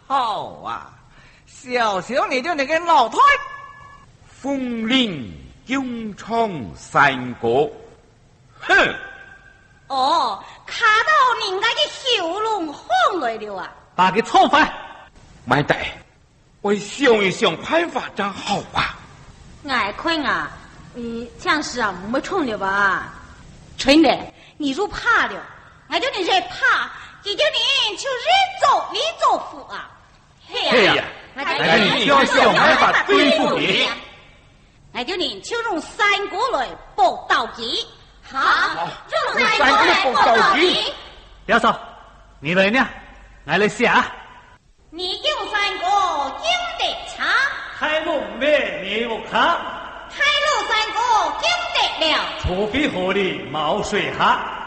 好啊，小小你就能跟老太风铃勇闯三国，哼！ 哦，卡到人家的喉咙红来了啊！ 把给操翻！ 慢得，我想一想办法正好吧。 爱坤啊，这样是啊，没冲了吧？春的，你如怕了，俺叫你再怕，也叫你就日走福啊！ 嘿呀，俺你要想办法对付你， 俺叫你就用三国来报道义。好，用三国来报道义。 表嫂，你来呢？俺来下。 你用三国经得长， 开路咩你我看。 开路三国经得了， 除非河里冒水哈。